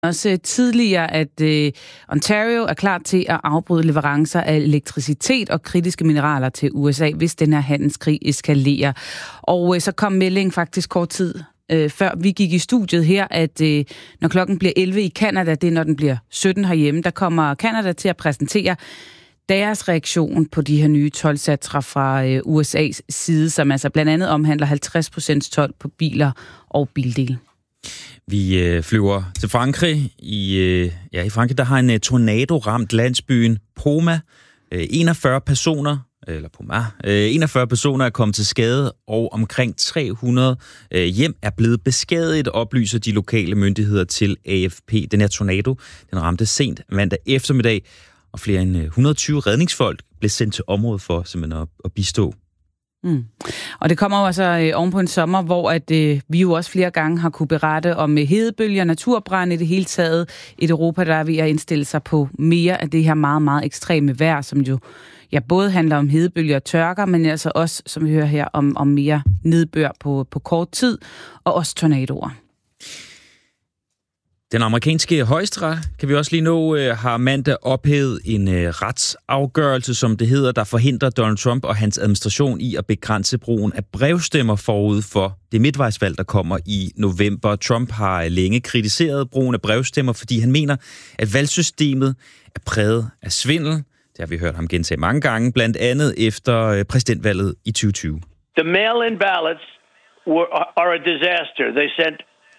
Også tidligere, at Ontario er klar til at afbryde leverancer af elektricitet og kritiske mineraler til USA, hvis den her handelskrig eskalerer. Og så kom meldingen faktisk kort tid før vi gik i studiet her, at når klokken bliver 11 i Canada, det er når den bliver 17 herhjemme, der kommer Canada til at præsentere deres reaktion på de her nye toldsatser fra USA's side, som altså blandt andet omhandler 50% told på biler og bildele. Vi flyver til Frankrig. I Frankrig der har en tornado ramt landsbyen Poma. 41 personer er kommet til skade, og omkring 300 hjem er blevet beskadiget, oplyser de lokale myndigheder til AFP. Den her tornado, den ramte sent mandag eftermiddag, og flere end 120 redningsfolk blev sendt til området for simpelthen at bistå. Og det kommer jo altså oven på en sommer, hvor at vi jo også flere gange har kunne berette om hedebølger, naturbrand i det hele taget. Et Europa, der er ved at indstille sig på mere af det her meget, meget ekstreme vejr, som jo både handler om hedebølger og tørker, men altså også, som vi hører her, om mere nedbør på kort tid, og også tornadoer. Den amerikanske højesteret, kan vi også lige nå, har mandag ophævet en retsafgørelse, som det hedder, der forhindrer Donald Trump og hans administration i at begrænse brugen af brevstemmer forud for det midtvejsvalg, der kommer i november. Trump har længe kritiseret brugen af brevstemmer, fordi han mener, at valgsystemet er præget af svindel. Det har vi hørt ham gentage mange gange, blandt andet efter præsidentvalget i 2020. The mail-in ballots are a disaster. They sent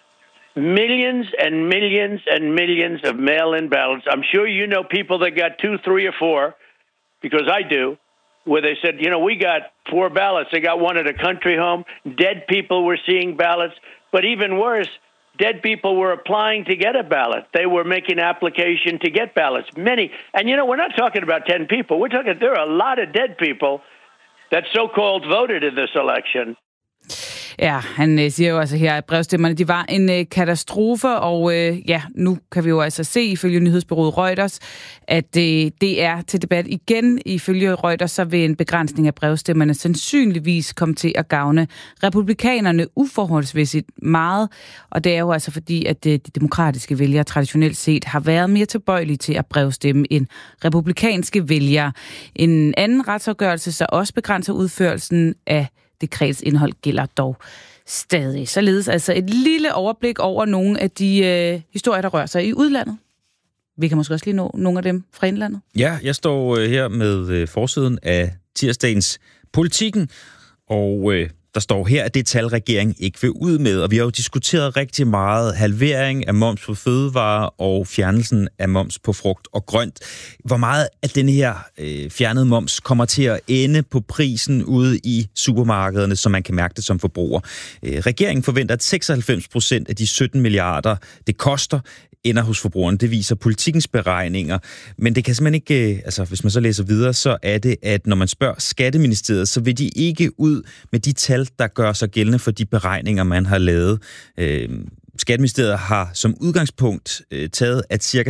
millions and millions and millions of mail-in ballots. I'm sure you know people that got 2, 3, or 4, because I do, where they said, we got 4 ballots. They got one at a country home. Dead people were seeing ballots. But even worse, dead people were applying to get a ballot. They were making application to get ballots. Many. And we're not talking about 10 people. We're talking, there are a lot of dead people that so-called voted in this election. Ja, han siger jo altså her, at brevstemmerne de var en katastrofe, og nu kan vi jo altså se ifølge nyhedsbureauet Reuters, at det er til debat igen. Ifølge Reuters så vil en begrænsning af brevstemmerne sandsynligvis komme til at gavne republikanerne uforholdsmæssigt meget, og det er jo altså fordi, at de demokratiske vælgere traditionelt set har været mere tilbøjelige til at brevstemme end republikanske vælgere. En anden retsafgørelse så også begrænser udførelsen af dekretindhold gælder dog stadig. Således altså et lille overblik over nogle af de historier, der rører sig i udlandet. Vi kan måske også lige nå nogle af dem fra indlandet. Ja, jeg står her med forsiden af tirsdagens Politikken, og der står her, at det tal, regeringen ikke vil ud med. Og vi har jo diskuteret rigtig meget halvering af moms på fødevarer og fjernelsen af moms på frugt og grønt. Hvor meget af den her fjernede moms kommer til at ende på prisen ude i supermarkederne, så man kan mærke det som forbruger. Regeringen forventer, at 96% af de 17 milliarder, det koster, ender hos forbrugerne. Det viser Politikens beregninger. Men det kan simpelthen ikke, hvis man så læser videre, så er det, at når man spørger Skatteministeriet, så vil de ikke ud med de tal, der gør sig gældende for de beregninger, man har lavet. Skatteministeriet har som udgangspunkt taget, at ca.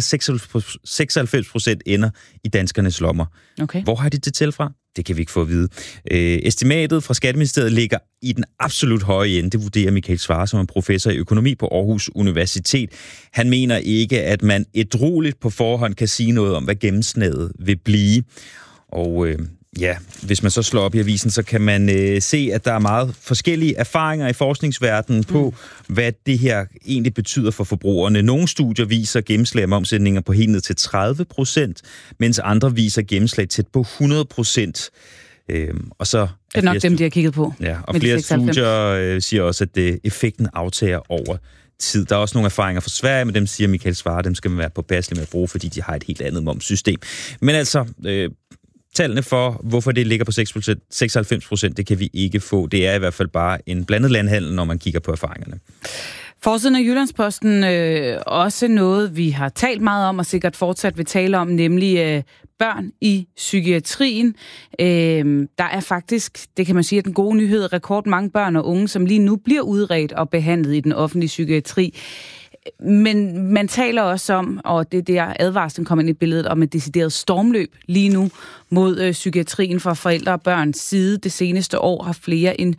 96% ender i danskernes lommer. Okay. Hvor har de det til fra? Det kan vi ikke få at vide. Estimatet fra Skatteministeriet ligger i den absolut høje ende. Det vurderer Michael Svarer, som er professor i økonomi på Aarhus Universitet. Han mener ikke, at man ædrueligt på forhånd kan sige noget om, hvad gennemsnittet vil blive. Og hvis man så slår op i avisen, så kan man se, at der er meget forskellige erfaringer i forskningsverdenen på, hvad det her egentlig betyder for forbrugerne. Nogle studier viser gennemslag af momsændringer på helt ned til 30%, mens andre viser gennemslag tæt på 100%. Og så det er nok dem, de har kigget på. Ja, og flere studier siger også, at effekten aftager over tid. Der er også nogle erfaringer fra Sverige, men dem siger Michael Svarer, dem skal man være påpasselig med at bruge, fordi de har et helt andet momssystem. Men altså, tallene for, hvorfor det ligger på 96%, det kan vi ikke få. Det er i hvert fald bare en blandet landhandel, når man kigger på erfaringerne. Forsiden af Jyllandsposten også noget, vi har talt meget om, og sikkert fortsat vil tale om, nemlig børn i psykiatrien. Der er faktisk, det kan man sige, at den gode nyhed, rekordmange børn og unge, som lige nu bliver udredt og behandlet i den offentlige psykiatri. Men man taler også om, og det er der advarslen kommer ind i billedet, om et decideret stormløb lige nu mod psykiatrien fra forældre og børns side. Det seneste år har flere end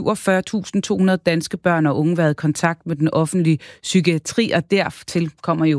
47.200 danske børn og unge været i kontakt med den offentlige psykiatri, og dertil kommer jo